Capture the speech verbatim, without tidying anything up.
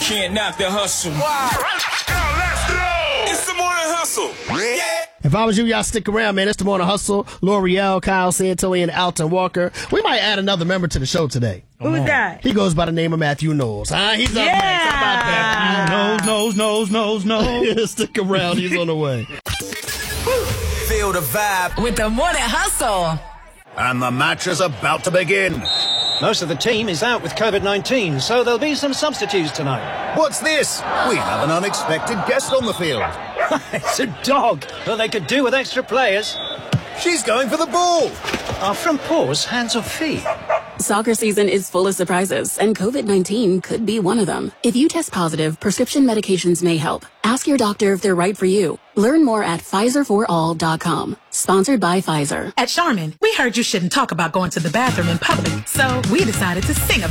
can't knock the hustle. Wow. Let's go. It's the morning hustle. Yeah. If I was you, y'all stick around, man. It's the Morning Hustle. L'Oreal, Kyle Santilli, and Alton Walker. We might add another member to the show today. Who's that? He goes by the name of Matthew Knowles. Huh? He's up yeah. next. How about that? Nose, nose, nose, nose, nose. Stick around. He's on the way. Feel the vibe with the Morning Hustle. And the match is about to begin. Most of the team is out with COVID nineteen, so there'll be some substitutes tonight. What's this? We have an unexpected guest on the field. It's a dog. Well, they could do with extra players. She's going for the ball. Are front paws hands or feet? Soccer season is full of surprises, and COVID nineteen could be one of them. If you test positive, prescription medications may help. Ask your doctor if they're right for you. Learn more at Pfizer for all dot com. Sponsored by Pfizer. At Charmin, we heard you shouldn't talk about going to the bathroom in public, so we decided to sing about it.